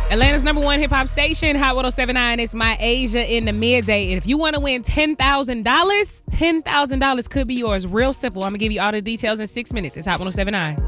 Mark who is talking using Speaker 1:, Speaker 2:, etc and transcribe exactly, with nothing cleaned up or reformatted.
Speaker 1: Atlanta's number one hip hop station, Hot one oh seven point nine. It's My Asia in the midday. And if you want to win ten thousand dollars, ten thousand dollars could be yours. Real simple. I'm going to give you all the details in six minutes. It's Hot one oh seven point nine.